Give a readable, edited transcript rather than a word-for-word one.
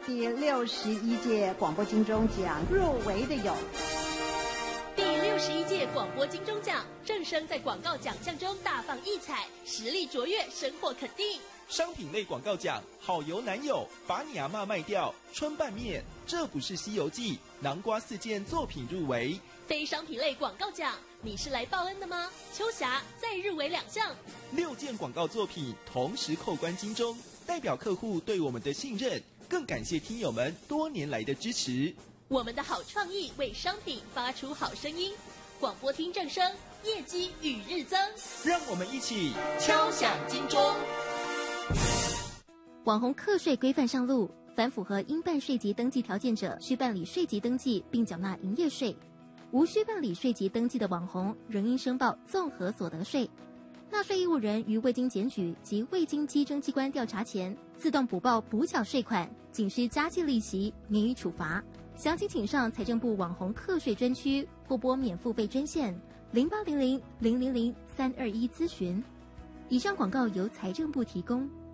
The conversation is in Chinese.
第61届广播金钟奖入围的有第61届广播金钟奖，正声在广告奖项中大放异彩，实力卓越，深获肯定。 商品类广告奖，好油男友，把你阿嬷卖掉，春拌面，这不是西游记，南瓜4件作品入围。 非商品类广告奖，你是来报恩的吗？秋霞再入围2项 ，6件广告作品同时扣关金钟，代表客户对我们的信任，更感谢听友们多年来的支持。 我们的好创意为商品发出好声音，广播听正声，业绩与日增。 让我们一起敲响金钟。 网红课税规范上路，凡符合应办税籍登记条件者，需办理税籍登记并缴纳营业税；无需办理税籍登记的网红，仍应申报综合所得税。纳税义务人于未经检举及未经稽征机关调查前，自动补报补缴税款，仅需加计利息，免予处罚。详情请上财政部网红课税专区或拨免付费专线0800-000-321咨询。以上广告由财政部提供。